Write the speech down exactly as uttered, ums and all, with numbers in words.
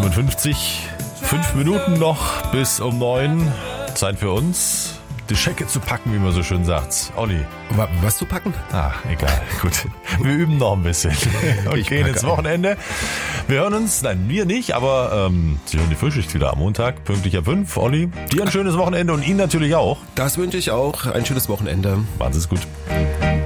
siebenundfünfzig. Fünf Minuten noch bis um neun. Zeit für uns, die Schecke zu packen, wie man so schön sagt. Olli. Was zu packen? Ah, egal. Gut. Wir üben noch ein bisschen und Ich gehen packe ins auch. Wochenende. Wir hören uns, nein, wir nicht, aber ähm, Sie hören die Frühschicht wieder am Montag, pünktlich ab fünf. Olli, dir ein schönes Wochenende und Ihnen natürlich auch. Das wünsche ich auch. Ein schönes Wochenende. Machen Sie es gut.